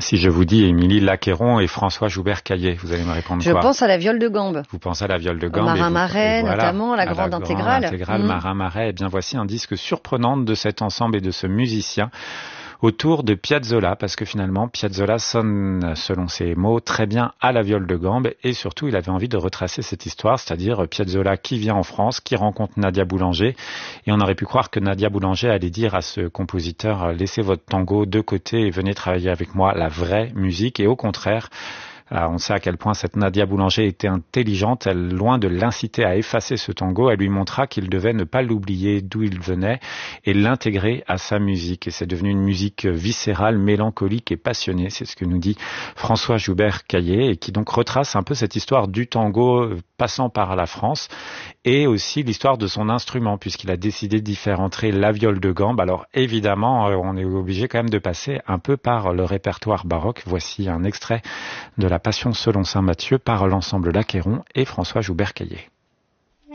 Si je vous dis Émilie Lacqueyron et François Joubert-Caillé, vous allez me répondre quoi? Je pense à la viole de gambe. Vous pensez à la viole de Au gambe. Marin-Marais, voilà, notamment, la grande intégrale. Marin-Marais. Eh bien, voici un disque surprenant de cet ensemble et de ce musicien autour de Piazzolla, parce que finalement, Piazzolla sonne, selon ses mots, très bien à la viole de gambe, et surtout, il avait envie de retracer cette histoire, c'est-à-dire Piazzolla qui vient en France, qui rencontre Nadia Boulanger, et on aurait pu croire que Nadia Boulanger allait dire à ce compositeur, laissez votre tango de côté et venez travailler avec moi la vraie musique, et au contraire, on sait à quel point cette Nadia Boulanger était intelligente. Elle, loin de l'inciter à effacer ce tango, elle lui montra qu'il devait ne pas l'oublier d'où il venait et l'intégrer à sa musique. Et c'est devenu une musique viscérale, mélancolique et passionnée. C'est ce que nous dit François Joubert-Caillé et qui donc retrace un peu cette histoire du tango passant par la France et aussi l'histoire de son instrument puisqu'il a décidé d'y faire entrer la viole de gambe. Alors évidemment, on est obligé quand même de passer un peu par le répertoire baroque. Voici un extrait de la Passion selon saint Matthieu par l'ensemble Lacqueyron et François Joubert-Caillé.